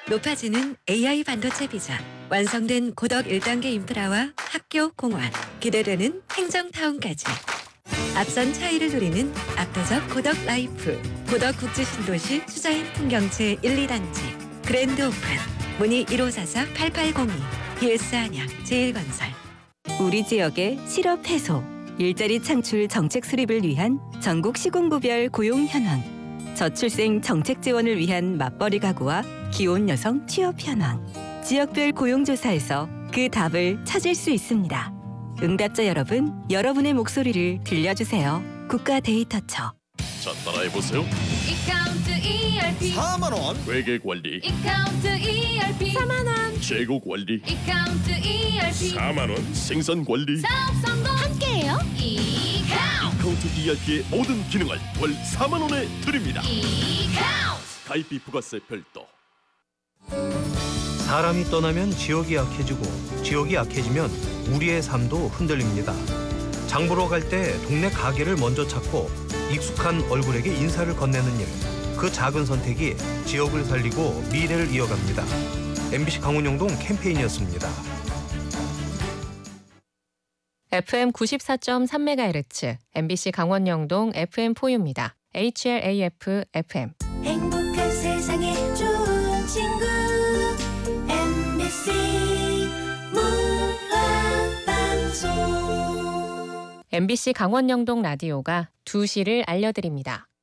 높아지는 AI 반도체 비전, 완성된 고덕 1단계 인프라와 학교, 공원, 기대되는 행정타운까지. 앞선 차이를 누리는 압도적 고덕 라이프, 고덕 국제신도시 투자인 풍경채 1, 2단지, 그랜드 오픈, 문의 1544-8802, BS 안양, 제일건설. 우리 지역의 실업 해소, 일자리 창출 정책 수립을 위한 전국 시군구별 고용 현황, 저출생 정책 지원을 위한 맞벌이 가구와 기혼 여성 취업 현황, 지역별 고용조사에서 그 답을 찾을 수 있습니다. 응답자 여러분, 여러분의 목소리를 들려주세요. 국가 데이터처. 자, 따라해보세요. 이카운트 ERP 4만 원. 회계 관리. 이카운트 ERP 4만 원. 재고 관리. 이카운트 ERP 4만 원. 생산 관리. 사업 성공 함께해요. 이카운트 ERP의 모든 기능을 월 4만 원에 드립니다. 이카운트 가입비 부가세 별도. 사람이 떠나면 지역이 약해지고 지역이 약해지면 우리의 삶도 흔들립니다. 장 보러 갈 때 동네 가게를 먼저 찾고 익숙한 얼굴에게 인사를 건네는 일. 그 작은 선택이 지역을 살리고 미래를 이어갑니다. MBC 강원영동 캠페인이었습니다. FM 94.3MHz, MBC 강원영동 FM4U입니다. HLAF FM. 행복한 세상에 좋은 친구 MBC 문화방송. MBC 강원영동 라디오가 2시를 알려드립니다.